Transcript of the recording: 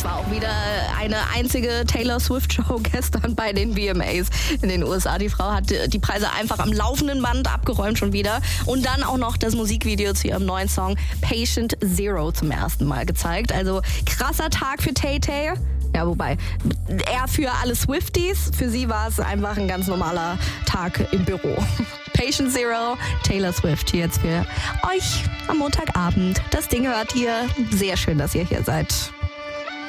war auch wieder eine einzige Taylor Swift-Show gestern bei den VMAs in den USA. Die Frau hat die Preise einfach am laufenden Band abgeräumt schon wieder. Und dann auch noch das Musikvideo zu ihrem neuen Song Patient Zero zum ersten Mal gezeigt. Also krasser Tag für Tay-Tay. Ja, wobei, eher für alle Swifties. Für sie war es einfach ein ganz normaler Tag im Büro. Patient Zero, Taylor Swift hier jetzt für euch am Montagabend. Das Ding hört ihr. Sehr schön, dass ihr hier seid.